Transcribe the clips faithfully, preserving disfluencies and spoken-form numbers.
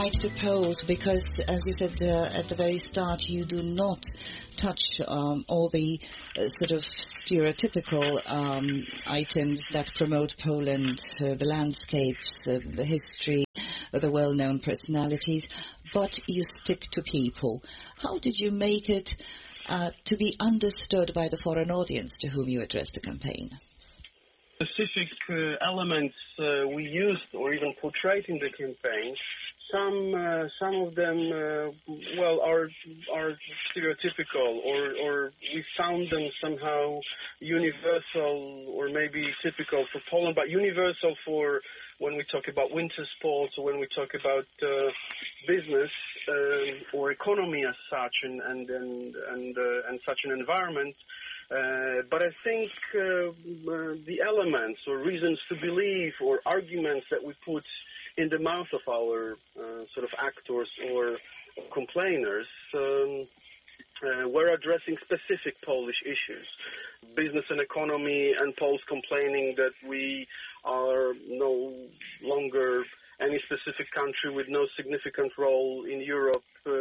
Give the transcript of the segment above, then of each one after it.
like to pose because, as you said uh, at the very start, you do not touch um, all the uh, sort of stereotypical um, items that promote Poland, uh, the landscapes, uh, the history, uh, the well-known personalities, but you stick to people. How did you make it uh, to be understood by the foreign audience to whom you addressed the campaign? Specific uh, elements uh, we used or even portrayed in the campaign. Some uh, some of them, uh, well, are are stereotypical, or or we found them somehow universal, or maybe typical for Poland, but universal for when we talk about winter sports or when we talk about uh, business uh, or economy as such, and and and and, uh, and such an environment. Uh, but I think uh, uh, the elements or reasons to believe or arguments that we put in the mouth of our uh, sort of actors or complainers um, uh, were addressing specific Polish issues. Business and economy, and Poles complaining that we are no longer any specific country with no significant role in Europe uh,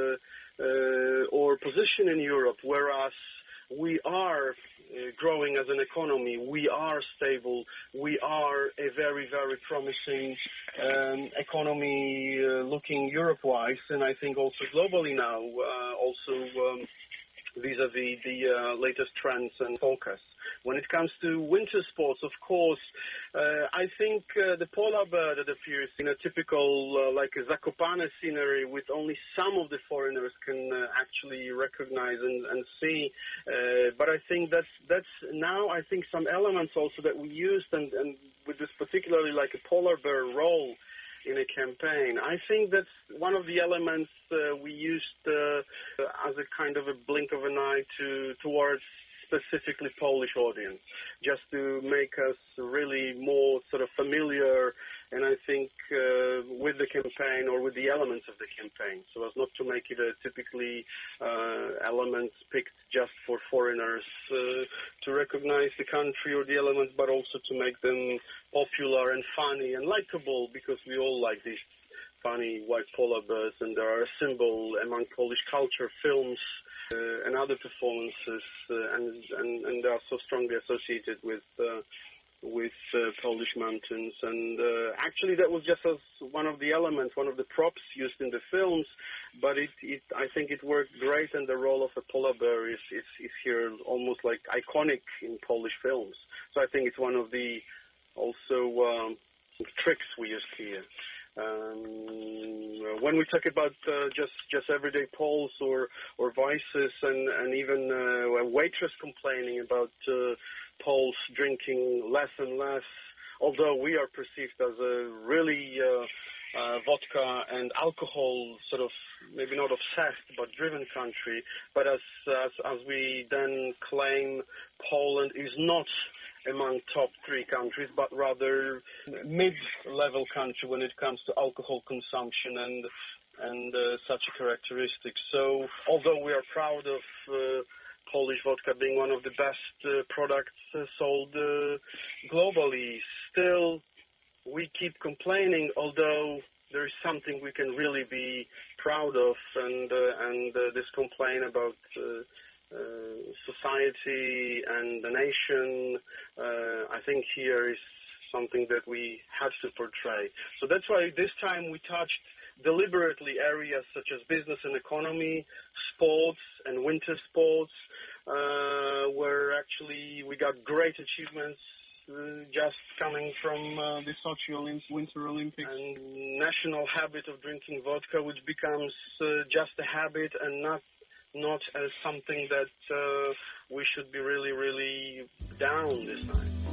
uh, or position in Europe, whereas we are uh, growing as an economy, we are stable, we are a very, very promising um, economy uh, looking Europe-wise, and I think also globally now, uh, also um, vis-a-vis the uh, latest trends and forecasts. When it comes to winter sports, of course, uh, I think uh, the polar bear that appears in a typical, uh, like a Zakopane scenery with only some of the foreigners can uh, actually recognize and, and see. Uh, but I think that's, that's now, I think, some elements also that we used, and, and with this particularly like a polar bear role in a campaign. I think that's one of the elements uh, we used uh, as a kind of a blink of an eye to towards specifically Polish audience, just to make us really more sort of familiar, and I think uh, with the campaign or with the elements of the campaign, so as not to make it a typically uh, elements picked just for foreigners uh, to recognize the country or the elements, but also to make them popular and funny and likable, because we all like these funny white polar bears, and they are a symbol among Polish culture, films, Uh, and other performances, uh, and, and and they are so strongly associated with uh, with uh, Polish mountains. And uh, actually, that was just as one of the elements, one of the props used in the films. But it, it I think it worked great, and the role of a polar bear is is, is here almost like iconic in Polish films. So I think it's one of the also um, tricks we used here. Um, when we talk about uh, just just everyday Poles or or vices, and and even uh, a waitress complaining about uh, Poles drinking less and less, although we are perceived as a really uh, uh, vodka and alcohol sort of maybe not obsessed but driven country, but as as, as we then claim Poland is not among top three countries, but rather mid-level country when it comes to alcohol consumption and and uh, such characteristics. So, although we are proud of uh, Polish vodka being one of the best uh, products uh, sold uh, globally, still we keep complaining, although there is something we can really be proud of, and uh, and uh, this complaint about uh, Uh, society and the nation, uh, I think here is something that we have to portray. So that's why this time we touched deliberately areas such as business and economy, sports and winter sports, uh, where actually we got great achievements uh, just coming from uh, the Sochi Olymp- Winter Olympics, and national habit of drinking vodka, which becomes uh, just a habit and not not as something that uh, we should be really, really down this time.